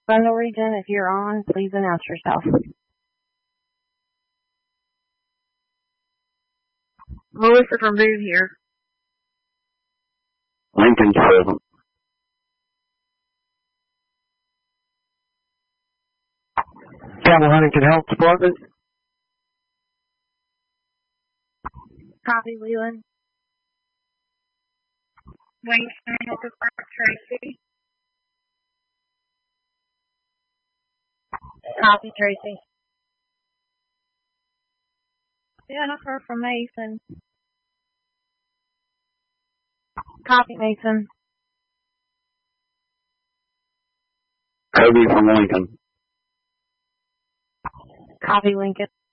Bundle Region, if you're on, please announce yourself. Melissa from Boone here. Lincoln's present. Campbell Huntington Health Department. Copy, Leland. Wayne Health Department, Tracy. Copy, Tracy. Jennifer from Mason. Copy, Mason. Kobe from Lincoln. Copy, Lincoln.